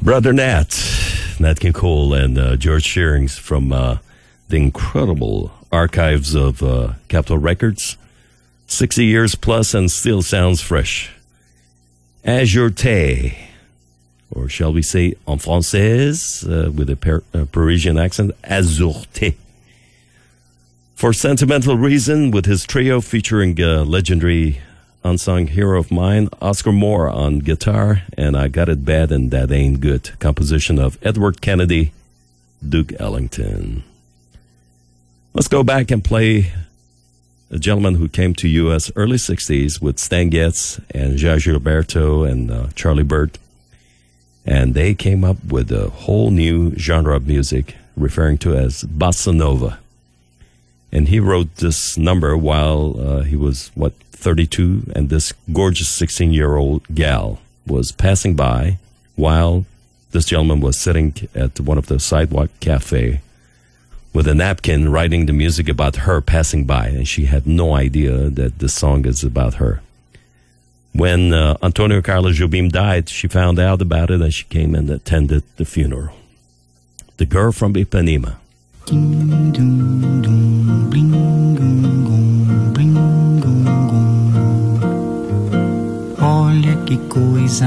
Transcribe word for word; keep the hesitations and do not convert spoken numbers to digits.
Brother Nat, Nat King Cole and uh, George Shearings from uh, the incredible archives of uh, Capitol Records. sixty years plus and still sounds fresh. Ajourté, or shall we say en française, uh, with a per- uh, Parisian accent, Ajourté. For Sentimental Reason, with his trio featuring uh, legendary unsung hero of mine, Oscar Moore on guitar, and I Got It Bad and That Ain't Good, composition of Edward Kennedy, Duke Ellington. Let's go back and play a gentleman who came to U S early sixties with Stan Getz and Jorge Gilberto and uh, Charlie Burt. And they came up with a whole new genre of music, referring to as Bossa Nova. And he wrote this number while uh, he was, what, thirty-two, and this gorgeous sixteen-year-old gal was passing by while this gentleman was sitting at one of the sidewalk cafe with a napkin writing the music about her passing by, and she had no idea that this song is about her. When uh, Antonio Carlos Jobim died, she found out about it, and she came and attended the funeral. The Girl from Ipanema. Dum, dum.